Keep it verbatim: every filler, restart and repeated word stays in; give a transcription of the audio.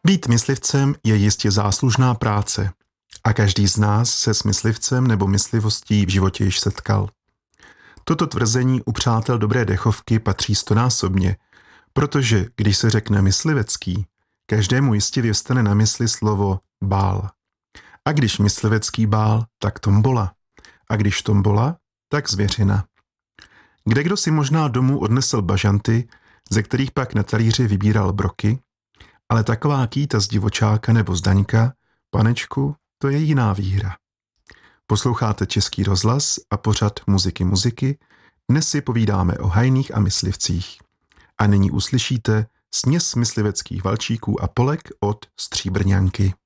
Být myslivcem je jistě záslužná práce a každý z nás se s myslivcem nebo myslivostí v životě již setkal. Toto tvrzení u přátel dobré dechovky patří stonásobně, protože když se řekne myslivecký, každému jistě vyvstane na mysli slovo bál. A když myslivecký bál, tak tombola. A když tombola, tak zvěřina. Kdekdo si možná domů odnesl bažanty, ze kterých pak na talíři vybíral broky, ale taková kýta z divočáka nebo z Daňka, panečku, to je jiná výhra. Posloucháte Český rozhlas a pořad Muziky muziky. Dnes si povídáme o hajných a myslivcích. A nyní uslyšíte směs mysliveckých valčíků a polek od Stříbrňanky.